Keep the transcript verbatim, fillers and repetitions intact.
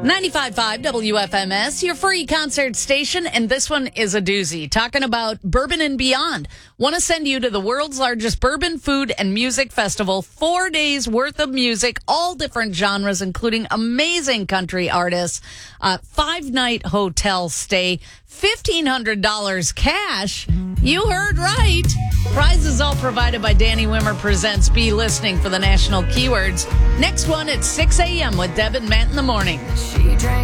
ninety-five point five W F M S, your free concert station, and this one is a doozy. Talking about Bourbon and Beyond. Want to send you to the world's largest bourbon, food, and music festival. Four days worth of music, all different genres, including amazing country artists. Uh, five-night hotel stay, fifteen hundred dollars cash. You heard right. Prizes all provided by Danny Wimmer Presents. Be listening for the national keywords. Next one at six a.m. with Deb and Matt in the morning. She drank